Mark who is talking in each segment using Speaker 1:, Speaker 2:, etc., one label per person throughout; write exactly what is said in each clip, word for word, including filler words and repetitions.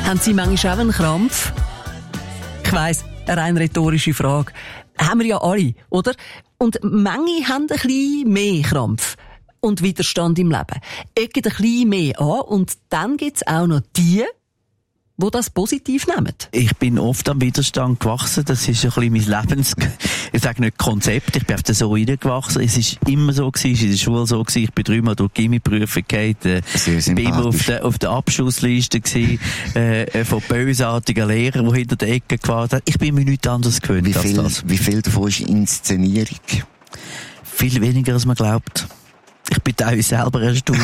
Speaker 1: Haben Sie manchmal auch einen Krampf? Ich weiss, eine rein rhetorische Frage. Haben wir ja alle, oder? Und manche haben ein bisschen mehr Krampf und Widerstand im Leben. Ecken ein bisschen mehr an und dann gibt es auch noch die, die das positiv nehmen.
Speaker 2: Ich bin oft am Widerstand gewachsen. Das ist ein bisschen mein Lebens... Ich sage nicht Konzept, ich bin auf das so reingewachsen. Es ist immer so gewesen, es ist in der Schule so gewesen. Ich bin dreimal durch die Gimmi-Prüfung gefallen. Ich bin immer auf der, auf der Abschlussliste gewesen, äh, von bösartigen Lehrern, die hinter der Ecke gewartet haben. Ich bin mir nichts anderes gewöhnt
Speaker 3: wie viel,
Speaker 2: als das.
Speaker 3: Wie viel davon ist Inszenierung?
Speaker 2: Viel weniger, als man glaubt. Ich bin da uns selber erstaunt.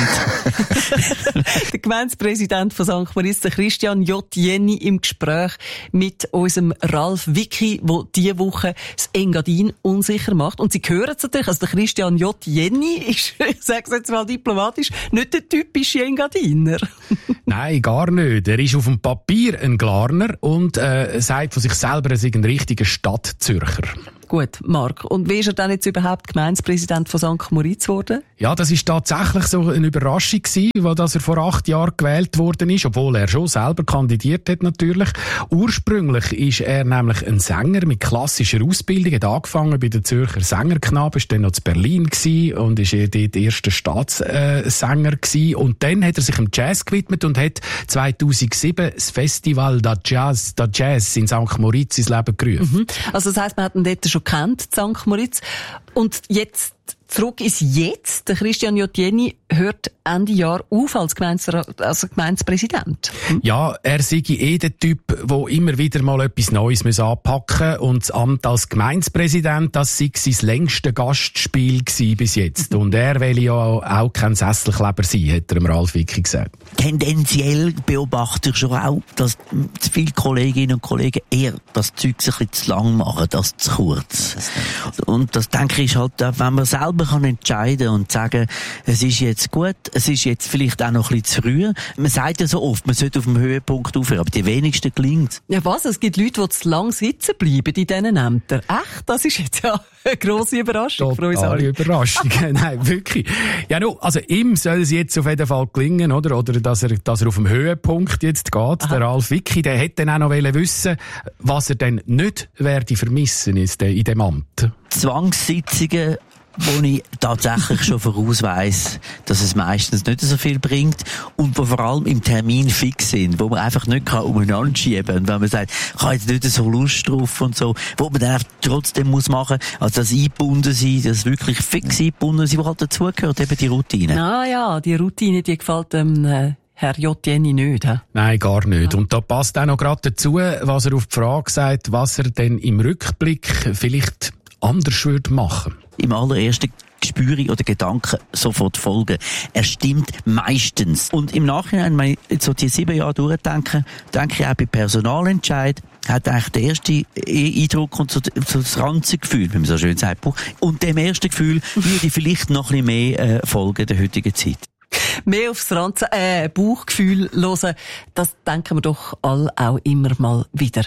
Speaker 1: Der Gemeindepräsident von Sankt Moritz, der Christian J. Jenny, im Gespräch mit unserem Ralf Wicki, der diese Woche das Engadin unsicher macht. Und Sie hören es natürlich, also der Christian J. Jenny ist, ich sage es jetzt mal diplomatisch, nicht der typische Engadiner.
Speaker 4: Nein, gar nicht. Er ist auf dem Papier ein Glarner und äh, sagt von sich selber, er sei ein richtiger Stadtzürcher.
Speaker 1: Gut, Marc. Und wie ist er dann jetzt überhaupt Gemeindepräsident von Sankt Moritz geworden?
Speaker 4: Ja, das ist tatsächlich so eine Überraschung gewesen, weil dass er vor acht Jahren gewählt worden ist, obwohl er schon selber kandidiert hat natürlich. Ursprünglich ist er nämlich ein Sänger mit klassischer Ausbildung, hat angefangen bei der Zürcher Sängerknaben, ist dann noch zu Berlin gewesen und ist er dort erster Staatssänger gewesen. Und dann hat er sich dem Jazz gewidmet und hat zweitausendsieben das Festival da Jazz, da Jazz in Sankt Moritz ins Leben gerufen. Mhm.
Speaker 1: Also das heisst, man hat ihn dort schon kennt, Sankt Moritz. Und jetzt zurück ins Jetzt. Der Christian J. Jenny hört Ende Jahr auf als, als Gemeindepräsident. Hm?
Speaker 4: Ja, er sei eh der Typ, der immer wieder mal etwas Neues anpacken muss. Und das Amt als Gemeindepräsident, das sei sein längstes Gastspiel gewesen bis jetzt. Und er will ja auch kein Sesselkleber sein, hat er dem Ralf Wicki gesagt.
Speaker 2: Tendenziell beobachte ich schon auch, dass viele Kolleginnen und Kollegen eher das Zeug ein bisschen zu lang machen, als zu kurz. Und das, denke ich, ist halt, wenn man selber kann entscheiden und sagen, es ist jetzt gut, es ist jetzt vielleicht auch noch ein bisschen zu früh. Man sagt ja so oft, man sollte auf dem Höhepunkt aufhören, aber die wenigsten gelingt.
Speaker 1: Ja was? Es gibt Leute, die zu lang sitzen bleiben in diesen Ämtern. Echt? Das ist jetzt ja eine grosse Überraschung für uns alle.
Speaker 4: Totale Überraschung. Nein, wirklich. Ja, no, also ihm soll es jetzt auf jeden Fall gelingen, oder? Oder dass er, dass er auf dem Höhepunkt jetzt geht. Aha. Der Ralf Wicki, der hätte dann auch noch wissen, was er denn nicht werde vermissen ist in dem Amt.
Speaker 2: Zwangssitzungen, wo ich tatsächlich schon voraus weiss, dass es meistens nicht so viel bringt und wo vor allem im Termin fix sind, wo man einfach nicht kann umeinander schieben und wenn man sagt, ich habe jetzt nicht so Lust drauf und so, wo man dann trotzdem muss machen, also das eingebunden sein, das wirklich fix eingebunden sein, was halt dazugehört, eben die Routine.
Speaker 1: Ah ja, die Routine, die gefällt dem äh Herr J. Jenny nicht, he?
Speaker 4: Nein, gar nicht. Ja. Und da passt auch noch gerade dazu, was er auf die Frage sagt, was er denn im Rückblick vielleicht anders würde machen.
Speaker 2: Im allerersten Gespüre oder Gedanken sofort folgen. Er stimmt meistens. Und im Nachhinein, wenn ich so die sieben Jahre durchdenke, denke ich auch bei Personalentscheid, hat eigentlich der erste Eindruck und so, so das ranzige Gefühl, wie man so schön sagt. Und dem ersten Gefühl würde ich vielleicht noch ein bisschen mehr äh, folgen der heutigen Zeit.
Speaker 1: Mehr aufs Ranzen, äh, Bauchgefühl hören, das denken wir doch alle auch immer mal wieder.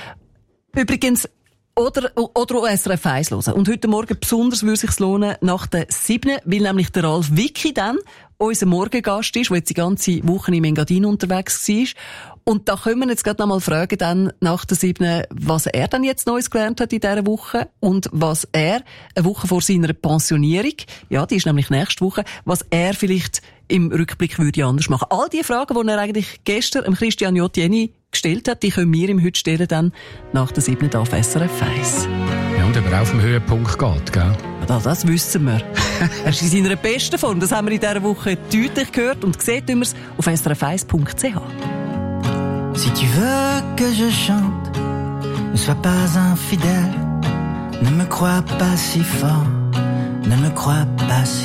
Speaker 1: Übrigens, Oder, oder S R F eins hören. Und heute Morgen besonders würde es sich lohnen, nach der siebten, weil nämlich der Ralf Wicki dann unser Morgengast ist, der jetzt die ganze Woche im Engadin unterwegs war. Und da können wir jetzt gerade noch mal fragen, dann nach der siebten, was er dann jetzt Neues gelernt hat in dieser Woche und was er eine Woche vor seiner Pensionierung, ja, die ist nämlich nächste Woche, was er vielleicht im Rückblick würde anders machen. All die Fragen, die er eigentlich gestern dem Christian J. Jenny gestellt hat, die können wir ihm heute stellen, dann nach der siebten auf S R F eins.
Speaker 4: Ja, und ob er auf den Höhepunkt geht, gell?
Speaker 1: Ja, das wissen wir. Er ist in seiner besten Form. Das haben wir in dieser Woche deutlich gehört und gesehen tun wir es auf s r f eins punkt c h.
Speaker 5: Si tu veux que je chante, ne sois pas infidèle, ne me crois pas si fort, ne me crois pas si